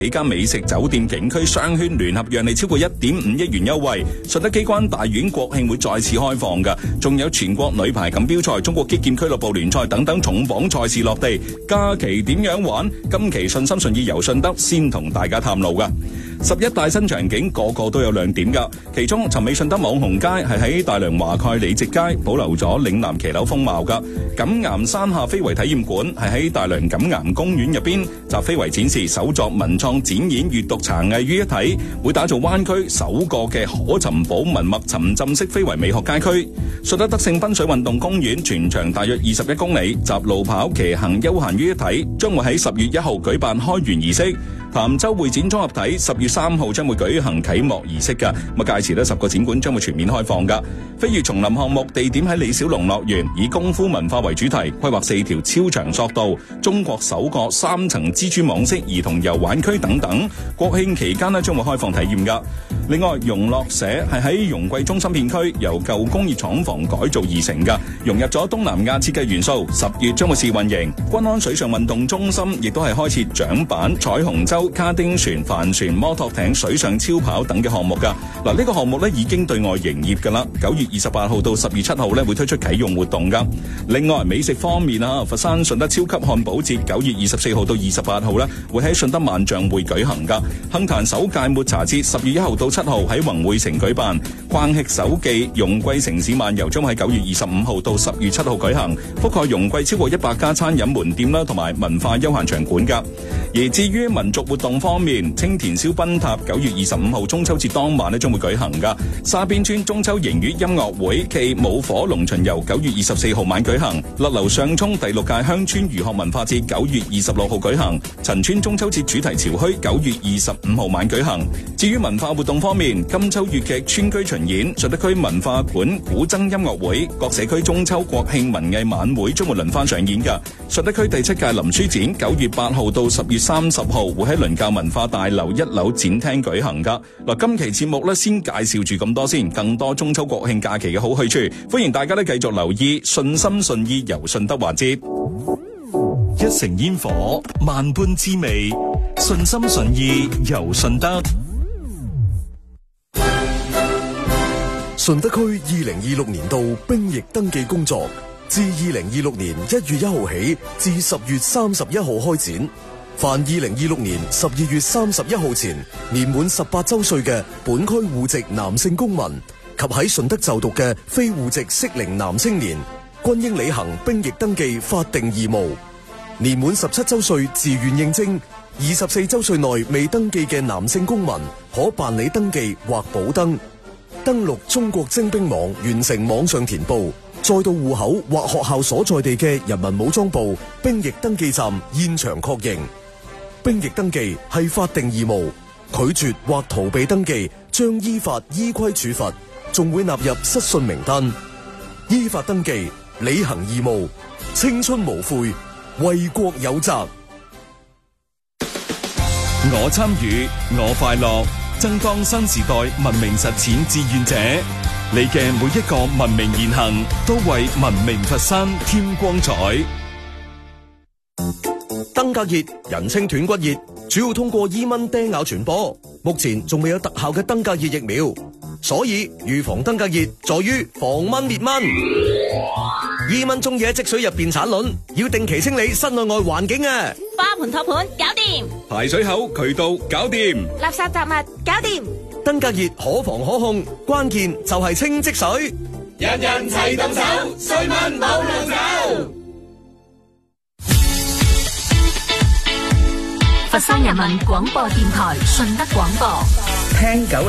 幾間美食酒店景區商圈聯合讓利超過 1.5 億元優惠，順德機關大院國慶會再次開放㗎，仲有全國女排錦標賽、中國擊劍俱樂部聯賽等等重磅賽事落地。假期點樣玩？今期順心順意遊順德先同大家探路㗎。11大新場景個個都有亮點㗎，其中尋美順德網紅街係喺大良華蓋里直街保留咗嶺南騎樓風貌㗎。錦岩山下非遺體驗館係喺大良錦岩公園入邊集非遺展示、手作文創展演、閱讀茶藝於一體，會打造灣區首個嘅可尋寶文物沉浸式非遺美學街區。順德德勝濱水運動公園全長大約21公里，集路跑、騎行、休閒於一體，將會喺10月1號舉辦開園儀式。潭州會展綜合體10月3號將會舉行啟幕儀式㗎，屆時10個展館將會全面開放㗎。飛越叢林項目地點喺李小龍樂園，以功夫文化為主題，規劃4條超長索道，中國首個3層蜘蛛網式兒童遊玩區等等。國慶期間將會開放體驗㗎。另外，融樂社係喺容桂中心片區由舊工業廠房改造而成㗎，融入咗東南亞設計元素。10月將會試運營。均安水上運動中心亦都係開設槳板、彩虹洲、卡丁船、帆船、摩托艇、水上超跑等嘅項目㗎。嗱，呢個項目咧已經對外營業㗎啦。9月28號到10月7號咧會推出啟用活動㗎。另外，美食方面佛山順德超級漢堡節9月24號到28號咧會喺順德萬象匯舉行㗎。杏壇首屆抹茶節10月1號到7號喺宏匯城舉辦。逛吃手記容桂城市漫遊將喺9月25號到10月7號舉行，覆蓋容桂超過100家餐飲門店啦，同埋文化休閒場館㗎。而至於民族活動方面，青田燒賓塔9月25號中秋節當晚咧將會舉行㗎。沙邊村中秋迎月音樂會暨舞火龍巡遊9月24號晚舉行。勒流上涌第6屆鄉村漁學文化節9月26號舉行。陳村中秋節主題潮墟9月25號晚舉行。至於文化活動方面，金秋粵劇村居巡演、順德區文化館古箏音樂會、各社區中秋國慶文藝晚會將會輪番上演㗎。順德區第7屆林書展9月8號到10月30號會喺倫教文化大樓1樓展廳舉行㗎。嗱，今期節目咧先介紹住咁多先，更多中秋國慶假期嘅好去處，歡迎大家咧繼續留意順心順意遊順德環節。一城煙火，萬般滋味，順心順意遊順德。 順德區2026年度兵役登記工作自2026年1月1號起至10月31號開展。凡2026年12月31號前年滿18周歲嘅本區戶籍男性公民及喺順德就讀嘅非戶籍適齡男青年，均應履行兵役登記法定義務。年滿17周歲自願應徵，24周歲內未登記嘅男性公民可辦理登記或補登。登錄中國徵兵網完成網上填報，再到戶口或學校所在地嘅人民武裝部兵役登記站現場確認。兵役登記係法定義務，拒絕或逃避登記將依法依規處罰，仲會納入失信名單。依法登記，履行義務，青春無悔，為國有責。 我參與，我快樂。爭當新時代文明實踐志願者，你嘅每一個文明言行都為文明佛山添光彩。 登革熱人稱斷骨熱，主要通過伊蚊叮咬傳播，目前仲未有特效嘅登革熱疫苗，所以預防登革熱在於防蚊滅蚊。伊蚊中意喺積水入邊產卵，要定期清理室內外環境啊！ 花盆托盤搞掂， 排水口渠道搞掂， 垃圾雜物搞掂。 登革熱可防可控，關鍵就係清積水。 人人齊動手，衰蚊冇路走。 佛山人民廣播電台順德廣播， 聽9